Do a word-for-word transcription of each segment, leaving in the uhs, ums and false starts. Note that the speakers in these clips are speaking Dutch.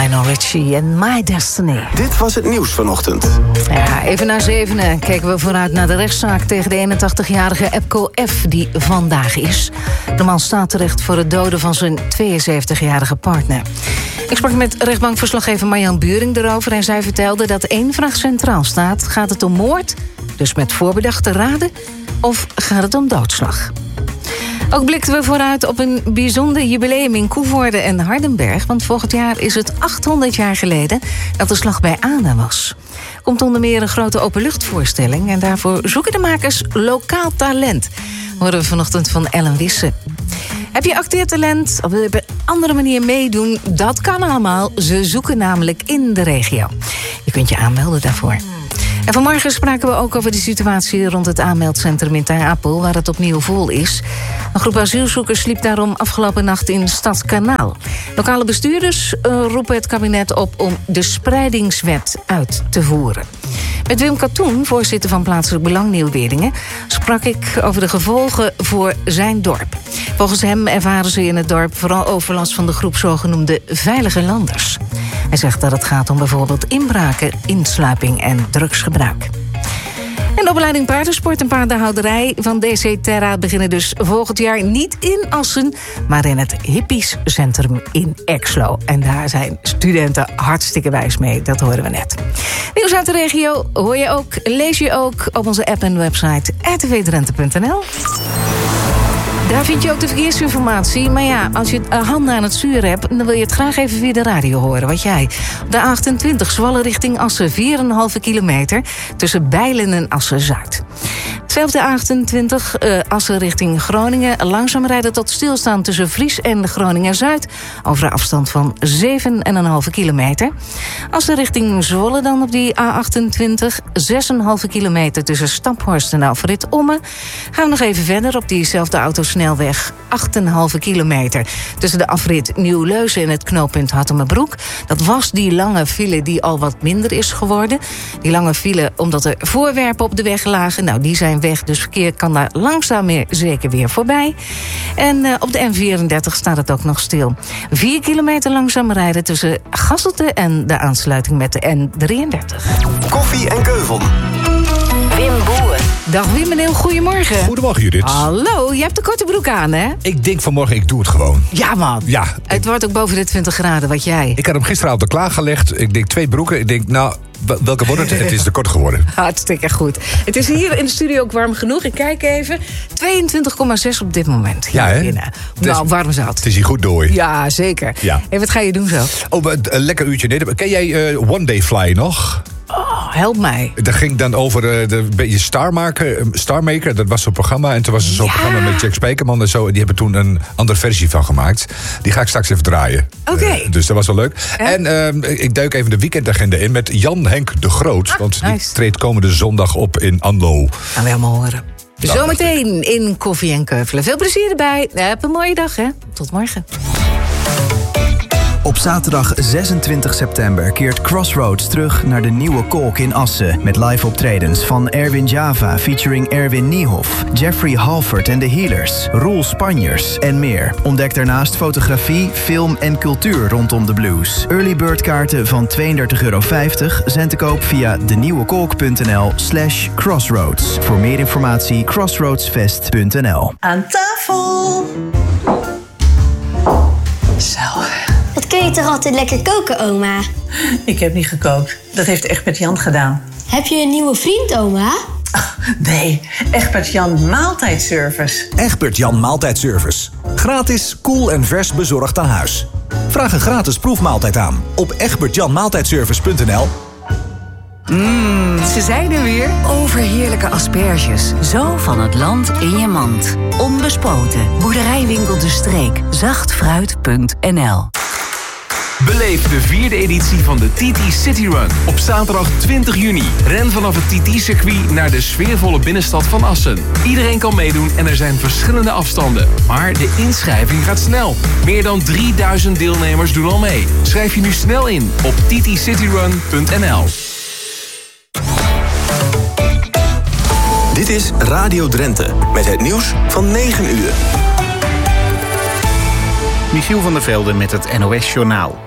Lionel Richie en My Destiny. Dit was het nieuws vanochtend. Ja, even na zevenen kijken we vooruit naar de rechtszaak tegen de eenentachtigjarige Epco F. die vandaag is. De man staat terecht voor het doden van zijn tweeënzeventigjarige partner. Ik sprak met rechtbankverslaggever Marjan Buring erover en zij vertelde dat één vraag centraal staat. Gaat het om moord, dus met voorbedachte raden, of gaat het om doodslag? Ook blikten we vooruit op een bijzonder jubileum in Koevoorde en Hardenberg. Want volgend jaar is het achthonderd jaar geleden dat de slag bij Ana was. Komt onder meer een grote openluchtvoorstelling. En daarvoor zoeken de makers lokaal talent. Horen we vanochtend van Ellen Wisse. Heb je acteertalent of wil je op een andere manier meedoen? Dat kan allemaal. Ze zoeken namelijk in de regio. Je kunt je aanmelden daarvoor. En vanmorgen spraken we ook over de situatie rond het aanmeldcentrum in Ter Apel, waar het opnieuw vol is. Een groep asielzoekers sliep daarom afgelopen nacht in Stadskanaal. Lokale bestuurders uh, roepen het kabinet op om de spreidingswet uit te voeren. Met Wim Katoen, voorzitter van Plaatselijk Belang Nieuw-Weerdingen, sprak ik over de gevolgen voor zijn dorp. Volgens hem ervaren ze in het dorp vooral overlast van de groep zogenoemde veilige landers. Hij zegt dat het gaat om bijvoorbeeld inbraken, insluiping en drugsgebruik. En de opleiding paardensport en paardenhouderij van D C Terra beginnen dus volgend jaar niet in Assen, maar in het Hippies Centrum in Exlo. En daar zijn studenten hartstikke wijs mee, dat horen we net. Nieuws uit de regio hoor je ook, lees je ook op onze app en website r t v drenthe punt n l. Daar vind je ook de verkeersinformatie. Maar ja, als je handen aan het sturen hebt, dan wil je het graag even via de radio horen. Wat jij. Op de A achtentwintig, Zwolle richting Assen, vier komma vijf kilometer tussen Bijlen en Assen-Zuid. Hetzelfde A achtentwintig, uh, Assen richting Groningen. Langzaam rijden tot stilstaan tussen Vries en Groningen-Zuid. Over een afstand van zeven komma vijf kilometer. Assen richting Zwolle dan op die A achtentwintig. zes komma vijf kilometer tussen Staphorst en Alfred Omme. Gaan we nog even verder op diezelfde autosnelweg. acht komma vijf kilometer tussen de afrit Nieuw-Leuzen en het knooppunt Hattemerbroek. Dat was die lange file die al wat minder is geworden. Die lange file omdat er voorwerpen op de weg lagen. Nou, die zijn weg, dus verkeer kan daar langzaam meer zeker weer voorbij. En uh, op de N vierendertig staat het ook nog stil. vier kilometer langzaam rijden tussen Gasselte en de aansluiting met de N drieëndertig. Koffie en Keuvel. Wim Boer. Dag Wim en heel goedemorgen. Goedemorgen Judith. Hallo, je hebt de korte broek aan, hè? Ik denk vanmorgen, ik doe het gewoon. Ja, man. Ja. Het wordt ook boven de twintig graden, wat jij. Ik had hem gisteravond al klaargelegd. Ik denk twee broeken. Ik denk, nou, welke wordt het? Het is te kort geworden. Hartstikke goed. Het is hier in de studio ook warm genoeg. Ik kijk even. tweeëntwintig komma zes op dit moment. Ja, hè? Nou, warm zat. Het is hier goed door. Ja, zeker. Ja. En wat ga je doen zo? Oh, een lekker uurtje. Nee, ken jij uh, One Day Fly nog? Oh, help mij. Dat ging dan over uh, de beetje Starmaker, Starmaker. Dat was zo'n programma. En toen was er zo'n ja. programma met Jack Spijkerman en zo. En die hebben toen een andere versie van gemaakt. Die ga ik straks even draaien. Oké. Okay. Uh, dus dat was wel leuk. Ja. En uh, ik duik even de weekendagenda in met Jan Henk de Groot. Ah, want nice. Die treedt komende zondag op in Anlo. Gaan we helemaal horen. Nou, zometeen in Koffie en Keuvelen. Veel plezier erbij. Heb een mooie dag, hè. Tot morgen. Op zaterdag zesentwintig september keert Crossroads terug naar de Nieuwe Kolk in Assen. Met live optredens van Erwin Java featuring Erwin Niehoff, Jeffrey Halford en de Healers, Roel Spanjers en meer. Ontdek daarnaast fotografie, film en cultuur rondom de blues. Early bird kaarten van tweeëndertig euro vijftig zijn te koop via denieuwekolk.nl slash crossroads. Voor meer informatie crossroadsfest punt n l. Aan tafel! Zo. Wat kun je toch altijd lekker koken, oma? Ik heb niet gekookt. Dat heeft Egbert Jan gedaan. Heb je een nieuwe vriend, oma? Oh, nee, Egbert Jan Maaltijdservice. Egbert Jan Maaltijdservice. Gratis, koel en vers bezorgd aan huis. Vraag een gratis proefmaaltijd aan op egbert jan maaltijdservice punt n l. Mmm, ze zijn er weer. Overheerlijke asperges. Zo van het land in je mand. Onbespoten. Boerderijwinkel De Streek. zachtfruit punt n l. Beleef de vierde editie van de T T City Run. Op zaterdag twintig juni. Ren vanaf het T T-circuit naar de sfeervolle binnenstad van Assen. Iedereen kan meedoen en er zijn verschillende afstanden. Maar de inschrijving gaat snel. Meer dan drieduizend deelnemers doen al mee. Schrijf je nu snel in op t t city run punt n l. Dit is Radio Drenthe met het nieuws van negen uur. Michiel van der Velde met het N O S Journaal.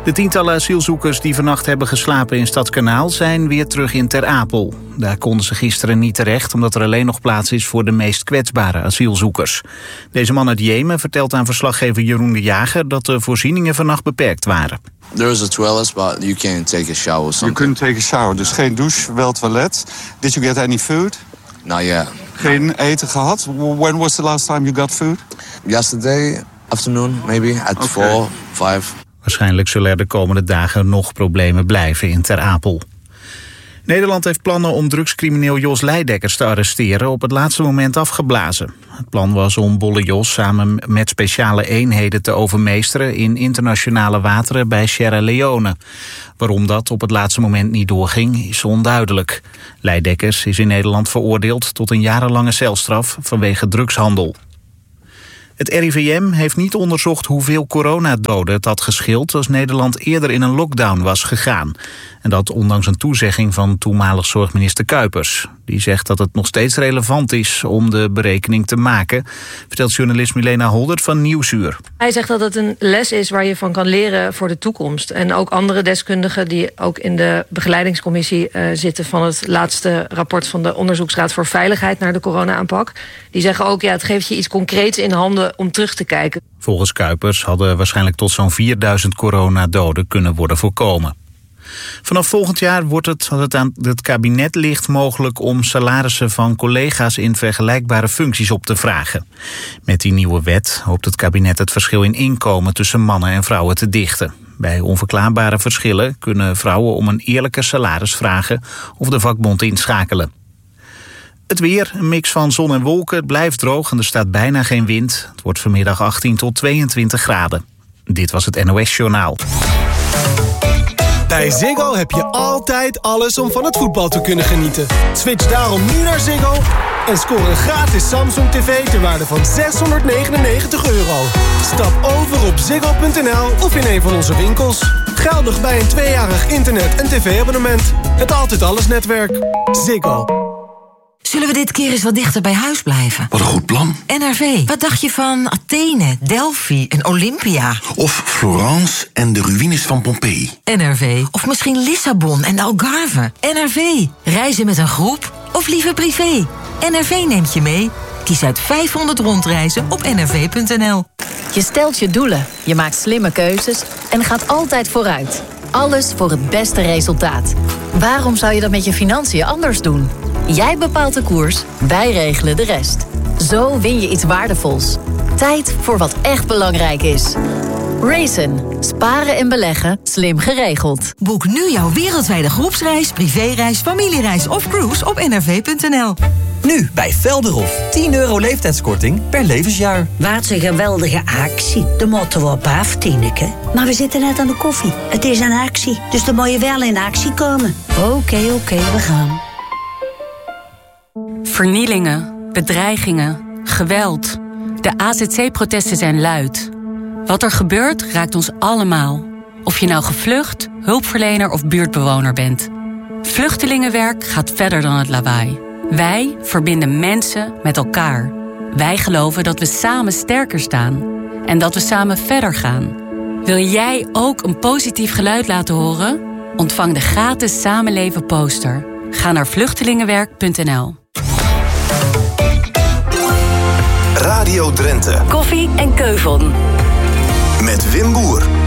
De tientallen asielzoekers die vannacht hebben geslapen in Stadskanaal zijn weer terug in Ter Apel. Daar konden ze gisteren niet terecht omdat er alleen nog plaats is voor de meest kwetsbare asielzoekers. Deze man uit Jemen vertelt aan verslaggever Jeroen de Jager dat de voorzieningen vannacht beperkt waren. There is a toilet, but you can't take a shower. You couldn't take a shower, dus geen douche, wel toilet. Did you get any food? Not yet. Geen eten gehad? When was the last time you got food? Yesterday afternoon, maybe at okay. four, five. Waarschijnlijk zullen er de komende dagen nog problemen blijven in Ter Apel. Nederland heeft plannen om drugscrimineel Jos Leidekkers te arresteren op het laatste moment afgeblazen. Het plan was om Bolle Jos samen met speciale eenheden te overmeesteren in internationale wateren bij Sierra Leone. Waarom dat op het laatste moment niet doorging is onduidelijk. Leidekkers is in Nederland veroordeeld tot een jarenlange celstraf vanwege drugshandel. Het R I V M heeft niet onderzocht hoeveel coronadoden het had gescheeld als Nederland eerder in een lockdown was gegaan. En dat ondanks een toezegging van toenmalig zorgminister Kuipers. Die zegt dat het nog steeds relevant is om de berekening te maken, vertelt journalist Milena Holdert van Nieuwsuur. Hij zegt dat het een les is waar je van kan leren voor de toekomst. En ook andere deskundigen die ook in de begeleidingscommissie uh, zitten van het laatste rapport van de Onderzoeksraad voor Veiligheid naar de corona-aanpak. Die zeggen ook, ja, het geeft je iets concreets in handen om terug te kijken. Volgens Kuipers hadden waarschijnlijk tot zo'n vierduizend coronadoden kunnen worden voorkomen. Vanaf volgend jaar wordt het, als het aan het kabinet ligt, mogelijk om salarissen van collega's in vergelijkbare functies op te vragen. Met die nieuwe wet hoopt het kabinet het verschil in inkomen tussen mannen en vrouwen te dichten. Bij onverklaarbare verschillen kunnen vrouwen om een eerlijker salaris vragen of de vakbond inschakelen. Het weer, een mix van zon en wolken, het blijft droog en er staat bijna geen wind. Het wordt vanmiddag achttien tot tweeëntwintig graden. Dit was het N O S-journaal. Bij Ziggo heb je altijd alles om van het voetbal te kunnen genieten. Switch daarom nu naar Ziggo en score een gratis Samsung tv ter waarde van zeshonderdnegenennegentig euro. Stap over op ziggo punt n l of in een van onze winkels. Geldig bij een tweejarig internet- en tv-abonnement. Het Altijd Alles netwerk. Ziggo. Zullen we dit keer eens wat dichter bij huis blijven? Wat een goed plan. N R V. Wat dacht je van Athene, Delphi en Olympia? Of Florence en de ruïnes van Pompeii. N R V. Of misschien Lissabon en de Algarve. N R V. Reizen met een groep of liever privé? N R V neemt je mee. Kies uit vijfhonderd rondreizen op n r v punt n l. Je stelt je doelen, je maakt slimme keuzes en gaat altijd vooruit. Alles voor het beste resultaat. Waarom zou je dat met je financiën anders doen? Jij bepaalt de koers, wij regelen de rest. Zo win je iets waardevols. Tijd voor wat echt belangrijk is. Raisin. Sparen en beleggen. Slim geregeld. Boek nu jouw wereldwijde groepsreis, privéreis, familiereis of cruise op n r v punt n l. Nu bij Velderhof. tien euro leeftijdskorting per levensjaar. Wat een geweldige actie. De moeten we op af, Tineke. Maar we zitten net aan de koffie. Het is een actie, dus dan moet je wel in actie komen. Oké, okay, oké, okay, we gaan. Vernielingen, bedreigingen, geweld. De A Z C-protesten zijn luid. Wat er gebeurt raakt ons allemaal. Of je nou gevlucht, hulpverlener of buurtbewoner bent. Vluchtelingenwerk gaat verder dan het lawaai. Wij verbinden mensen met elkaar. Wij geloven dat we samen sterker staan. En dat we samen verder gaan. Wil jij ook een positief geluid laten horen? Ontvang de gratis Samenleven poster. Ga naar vluchtelingenwerk punt n l. Radio Drenthe. Koffie en Keuvon. Met Wim Boer.